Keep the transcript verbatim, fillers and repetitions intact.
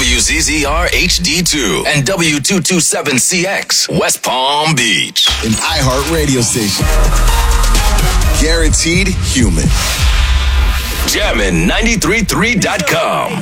W Z Z R H D two and W two twenty-seven C X, West Palm Beach. An iHeart radio station. Guaranteed human. Jammin ninety-three point three dot com.